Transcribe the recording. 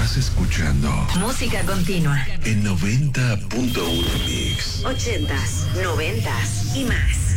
Estás escuchando Música Continua en 90.1 Mix. 80s, 90s y más.